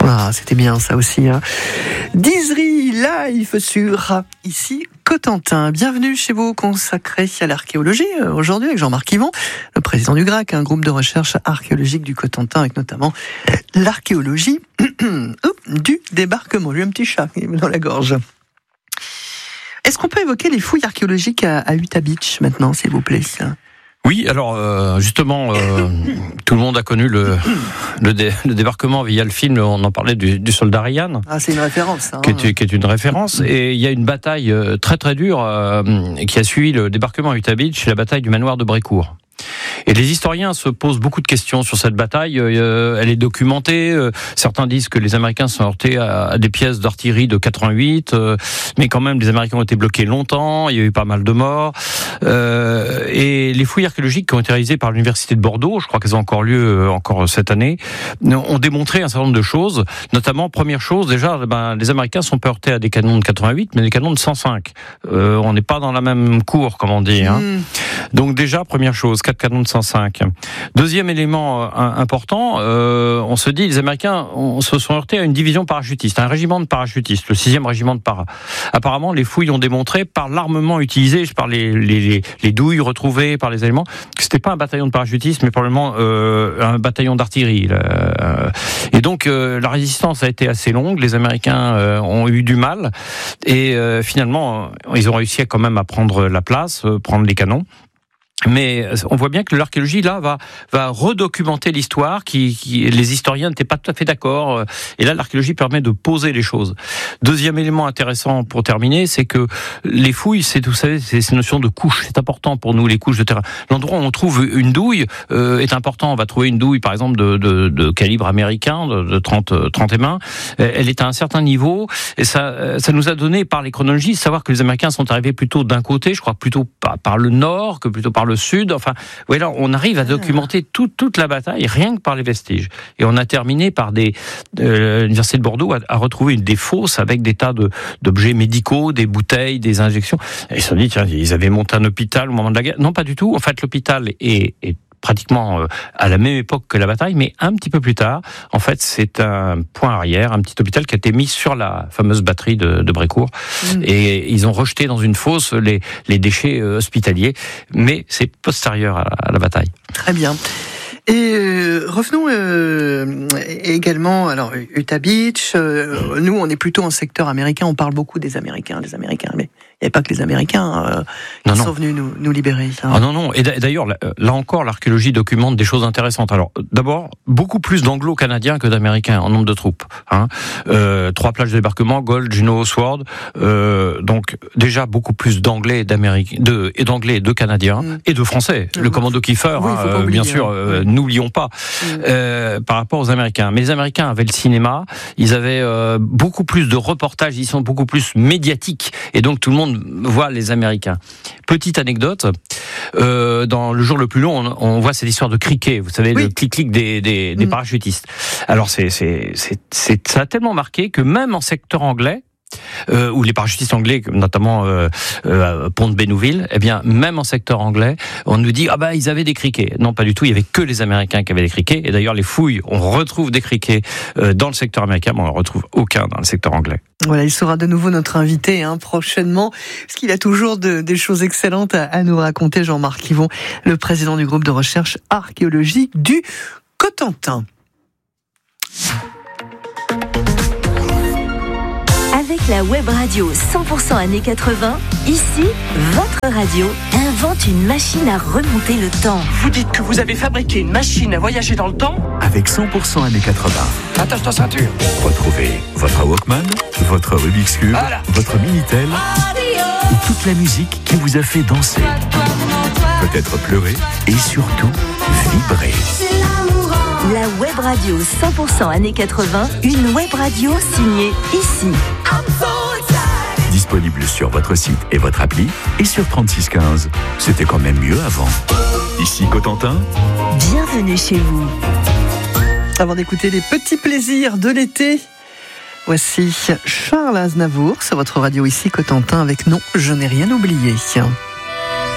Ah, c'était bien ça aussi. Dizery live sur ici Cotentin. Bienvenue chez vous, consacré à l'archéologie. Aujourd'hui avec Jean-Marc Yvon, le président du GRAC, un groupe de recherche archéologique du Cotentin, avec notamment l'archéologie du débarquement. J'ai un petit chat dans la gorge. Est-ce qu'on peut évoquer les fouilles archéologiques à Utah Beach maintenant, s'il vous plaît ? Oui, alors justement, tout le monde a connu le débarquement via le film, on en parlait du soldat Ryan. Ah, c'est une référence. Qui est une référence. Et il y a une bataille très très dure qui a suivi le débarquement à Utah Beach, la bataille du manoir de Brécourt. Et les historiens se posent beaucoup de questions sur cette bataille. Elle est documentée. Certains disent que les Américains sont heurtés à des pièces d'artillerie de 88, mais quand même les Américains ont été bloqués longtemps. Il y a eu pas mal de morts. Et les fouilles archéologiques qui ont été réalisées par l'université de Bordeaux, je crois qu'elles ont encore lieu encore cette année, ont démontré un certain nombre de choses. Notamment, première chose, déjà, les Américains sont pas heurtés à des canons de 88, mais des canons de 105. On n'est pas dans la même cour, comme on dit. Donc déjà, première chose, 4 canons de 105. Deuxième élément important, on se dit, les Américains se sont heurtés à une division parachutiste, un régiment de parachutistes, le 6e régiment de para. Apparemment, les fouilles ont démontré, par l'armement utilisé, par les douilles retrouvées, par les éléments, que c'était pas un bataillon de parachutistes, mais probablement un bataillon d'artillerie. Et donc, la résistance a été assez longue, les Américains ont eu du mal, et finalement, ils ont réussi quand même à prendre la place, prendre les canons. Mais on voit bien que l'archéologie là va redocumenter l'histoire qui les historiens n'étaient pas tout à fait d'accord, et là l'archéologie permet de poser les choses. Deuxième élément intéressant pour terminer, c'est que les fouilles, vous savez, c'est ces notions de couches, c'est important pour nous, les couches de terrain. L'endroit où on trouve une douille est important. On va trouver une douille par exemple de calibre américain de 30 mm. Elle est à un certain niveau, et ça nous a donné par les chronologies de savoir que les Américains sont arrivés plutôt d'un côté, je crois plutôt par le nord que plutôt par le sud. Enfin, voilà, on arrive à documenter toute la bataille rien que par les vestiges. Et on a terminé par l'université de Bordeaux a retrouvé des fosses avec des tas d'objets médicaux, des bouteilles, des injections. Et ils se sont dit, tiens, ils avaient monté un hôpital au moment de la guerre. Non, pas du tout. En fait, l'hôpital est pratiquement à la même époque que la bataille, mais un petit peu plus tard. En fait, c'est un point arrière, un petit hôpital qui a été mis sur la fameuse batterie de Brécourt. Et ils ont rejeté dans une fosse les déchets hospitaliers, mais c'est postérieur à la bataille. Très bien. Et revenons également, alors Utah Beach, nous on est plutôt en secteur américain, on parle beaucoup des Américains, mais il n'y avait pas que les Américains qui sont venus nous libérer. Ah non, et d'ailleurs, là encore, l'archéologie documente des choses intéressantes. Alors, d'abord, beaucoup plus d'Anglo-Canadiens que d'Américains en nombre de troupes. 3 plages de débarquement, Gold, Juno, Sword, donc déjà beaucoup plus d'Anglais et de Canadiens, et de Français. Le commando Kiefer, bien sûr, n'oublions pas, par rapport aux Américains. Mais les Américains avaient le cinéma, ils avaient beaucoup plus de reportages, ils sont beaucoup plus médiatiques, et donc tout le monde voit les Américains. Petite anecdote, dans Le jour le plus long, on voit cette histoire de criquet, vous savez, le clic-clic des parachutistes. Alors ça a tellement marqué que même en secteur anglais, où les parachutistes anglais, notamment Pont de Bénouville, eh bien, même en secteur anglais, on nous dit ils avaient des criquets. Non, pas du tout. Il y avait que les Américains qui avaient des criquets. Et d'ailleurs, les fouilles, on retrouve des criquets dans le secteur américain, mais on ne retrouve aucun dans le secteur anglais. Voilà, il sera de nouveau notre invité prochainement, parce qu'il a toujours des choses excellentes à nous raconter. Jean-Marc Yvon, le président du groupe de recherche archéologique du Cotentin. Avec la web radio 100% années 80, ici, votre radio invente une machine à remonter le temps. Vous dites que vous avez fabriqué une machine à voyager dans le temps ? Avec 100% années 80. Attache ta ceinture. Retrouvez votre Walkman, votre Rubik's Cube, votre Minitel et toute la musique qui vous a fait danser, peut-être pleurer et surtout vibrer. La web radio 100% années 80, une web radio signée ici. Disponible sur votre site et votre appli et sur 3615. C'était quand même mieux avant. Ici Cotentin. Bienvenue chez vous. Avant d'écouter les petits plaisirs de l'été, voici Charles Aznavour sur votre radio ici Cotentin avec Non, je n'ai rien oublié.